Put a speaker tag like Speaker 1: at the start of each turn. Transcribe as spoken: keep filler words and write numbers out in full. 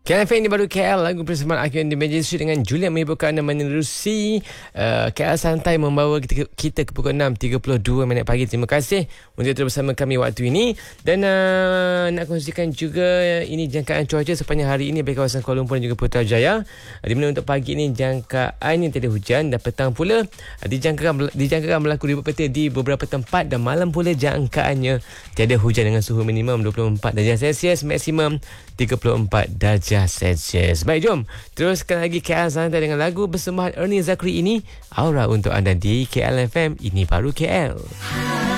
Speaker 1: K L F M ini baru K L, lagu persembahan Aku di Magic Street dengan Julian menghibur anda menerusi uh, K L Santai membawa kita, kita ke pukul enam tiga puluh dua minit pagi. Terima kasih untuk terus bersama kami waktu ini. Dan uh, nak kongsikan juga ini jangkaan cuaca sepanjang hari ini bagi kawasan Kuala Lumpur dan juga Putrajaya. Di mana untuk pagi ini jangkaan yang tiada hujan dan petang pula dijangkakan dijangkakan berlaku ribut petir di beberapa tempat, dan malam pula jangkaannya tiada hujan dengan suhu minimum dua puluh empat darjah Celsius, maksimum tiga puluh empat darjah Celsius. Baik, jom teruskan lagi K L Santai dengan lagu persembahan Ernie Zakri ini, Aura untuk anda di K L F M. Ini baru K L.